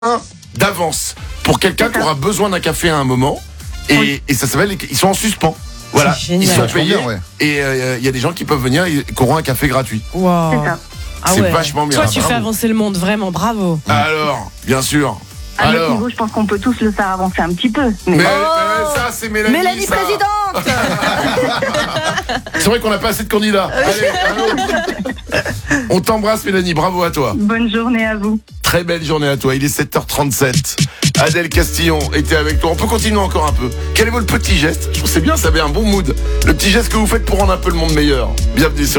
d'avance pour quelqu'un qui aura besoin d'un café à un moment et ça s'appelle, ils sont en suspens. Voilà, ils sont payés et il y a des gens qui peuvent venir et qui auront un café gratuit. Wow. C'est ça. C'est vachement bien. Toi, tu bravo. fais avancer le monde, vraiment, bravo. Alors, bien sûr. À notre niveau, je pense qu'on peut tous le faire avancer un petit peu. Mais ça, c'est Mélanie. Mélanie ça. présidente. C'est vrai qu'on n'a pas assez de candidats. Allez, allô. On t'embrasse, Mélanie. Bravo à toi. Bonne journée à vous. Très belle journée à toi. Il est 7h37. Adèle Castillon était avec toi. On peut continuer encore un peu. Quel est votre petit geste? Je trouve que c'est bien, ça avait un bon mood. Le petit geste que vous faites pour rendre un peu le monde meilleur. Bienvenue sur